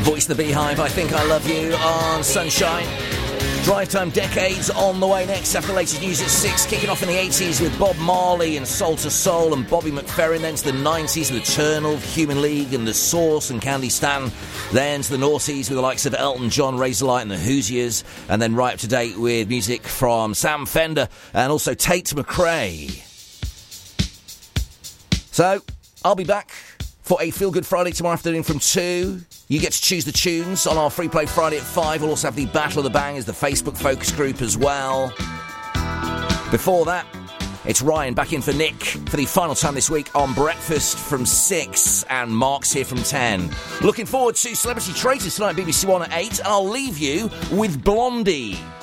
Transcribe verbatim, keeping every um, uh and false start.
Voice of the Beehive, I Think I Love You on Sunshine. Drive Time Decades on the way next after the latest news at six, kicking off in the eighties with Bob Marley and Soul to Soul and Bobby McFerrin, then to the nineties with Eternal, Human League and The Source and Candy Stan, then to the noughties with the likes of Elton John, Razorlight and the Hoosiers, and then right up to date with music from Sam Fender and also Tate McRae. So, I'll be back for a Feel Good Friday tomorrow afternoon from two. You get to choose the tunes on our Free Play Friday at five. We'll also have the Battle of the Bangers, the Facebook focus group as well. Before that, it's Ryan back in for Nick for the final time this week on Breakfast from six, and Mark's here from ten. Looking forward to Celebrity Traitors tonight, B B C One at eight, and I'll leave you with Blondie.